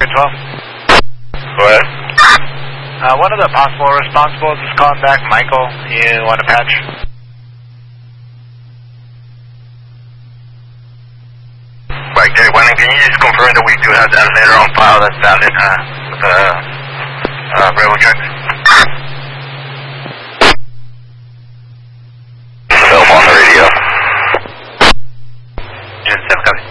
12. Go ahead. One of the possible responsibles is calling back. Michael, you want a patch? Right, Gary Wenning, can you just confirm that we do have that letter on file that's valid with the railroad tracks? Available on the radio. Unit 7 copy.